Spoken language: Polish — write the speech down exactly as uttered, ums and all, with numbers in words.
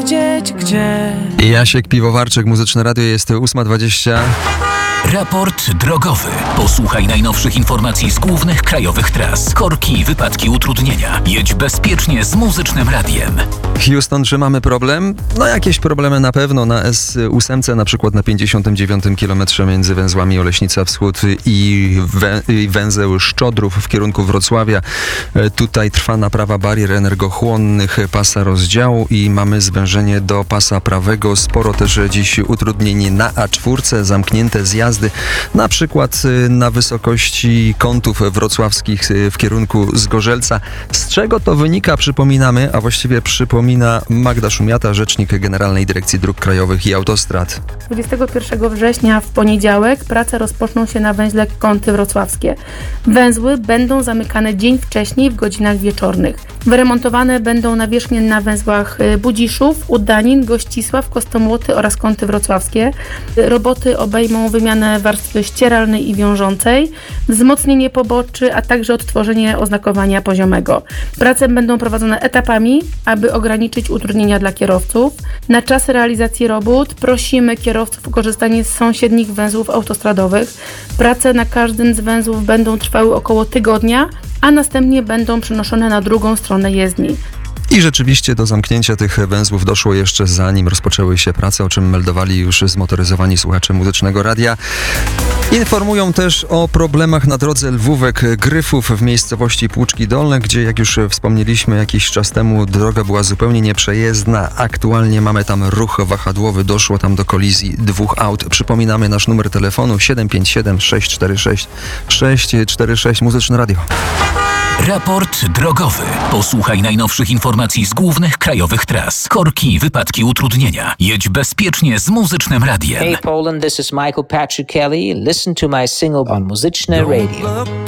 wiedzieć gdzie. Jasiek Piwowarczyk, Muzyczne Radio, jest ósma dwadzieścia. Raport drogowy. Posłuchaj najnowszych informacji z głównych krajowych tras. Korki, wypadki, utrudnienia. Jedź bezpiecznie z Muzycznym Radiem. Houston, czy mamy problem? No jakieś problemy na pewno. Na S osiem, na przykład na pięćdziesiątym dziewiątym kilometrze między węzłami Oleśnica Wschód i, wę- i węzeł Szczodrów w kierunku Wrocławia. Tutaj trwa naprawa barier energochłonnych, pasa rozdziału i mamy zwężenie do pasa prawego. Sporo też dziś utrudnień na A cztery, zamknięte zjazdy, na przykład na wysokości kątów wrocławskich w kierunku Zgorzelca. Z czego to wynika, przypominamy, a właściwie przypomina Magda Szumiata, rzecznik Generalnej Dyrekcji Dróg Krajowych i Autostrad. dwudziestego pierwszego września w poniedziałek prace rozpoczną się na węźle Kąty Wrocławskie. Węzły będą zamykane dzień wcześniej w godzinach wieczornych. Wyremontowane będą nawierzchnie na węzłach Budziszów, Udanin, Gościsław, Kostomłoty oraz Kąty Wrocławskie. Roboty obejmą wymianę warstwy ścieralnej i wiążącej, wzmocnienie poboczy, a także odtworzenie oznakowania poziomego. Prace będą prowadzone etapami, aby ograniczyć utrudnienia dla kierowców. Na czas realizacji robót prosimy kierowców o korzystanie z sąsiednich węzłów autostradowych. Prace na każdym z węzłów będą trwały około tygodnia, a następnie będą przenoszone na drugą stronę jezdni. I rzeczywiście do zamknięcia tych węzłów doszło jeszcze zanim rozpoczęły się prace, o czym meldowali już zmotoryzowani słuchacze Muzycznego Radia. Informują też o problemach na drodze Lwówek-Gryfów w miejscowości Płuczki Dolne, gdzie, jak już wspomnieliśmy jakiś czas temu, droga była zupełnie nieprzejezdna. Aktualnie mamy tam ruch wahadłowy, doszło tam do kolizji dwóch aut. Przypominamy nasz numer telefonu siedem pięć siedem sześć cztery sześć sześć cztery sześć. Muzyczne Radio. Raport drogowy. Posłuchaj najnowszych informacji z głównych krajowych tras. Korki, wypadki, utrudnienia. Jedź bezpiecznie z Muzycznym Radiem. Hey Poland, this is Michael Patrick Kelly. Listen to my single on Muzyczne Radio.